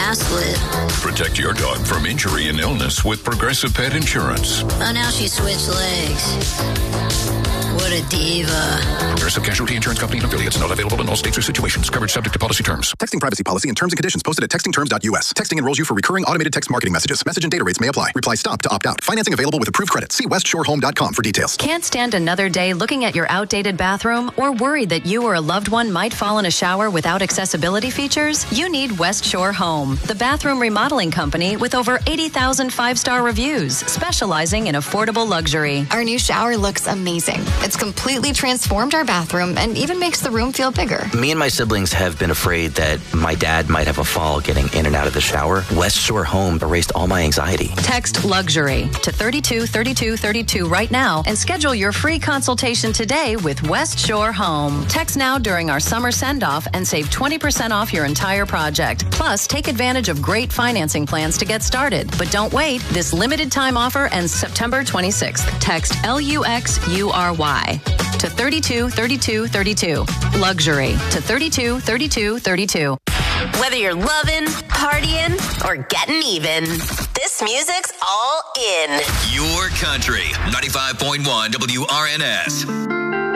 mask lit. Protect your dog from injury and illness with Progressive Pet Insurance. Oh, now she switched legs. What a diva. Progressive Casualty Insurance Company and affiliates. Not available in all states or situations. Coverage subject to policy terms. Texting privacy policy and terms and conditions posted at textingterms.us. Texting enrolls you for recurring automated text marketing messages. Message and data rates may apply. Reply stop to opt out. Financing available with approved credit. See westshorehome.com for details. Can't stand another day looking at your outdated bathroom or worried that you or a loved one might fall in a shower without accessibility features? You need West Shore Home, the bathroom remodeling company with over 80,000 five-star reviews, specializing in affordable luxury. Our new shower looks amazing. It's completely transformed our bathroom and even makes the room feel bigger. Me and my siblings have been afraid that my dad might have a fall getting in and out of the shower. West Shore Home erased all my anxiety. Text luxury to 323232 right now and schedule your free consultation today with West Shore Home. Text now during our summer send-off and save 20% off your entire project. Plus, take advantage of great financing plans to get started. But don't wait. This limited time offer ends September 26th. Text LUXURY to 323232. Luxury to 323232. Whether you're loving, partying, or getting even, this music's all in. Your country, 95.1 WRNS.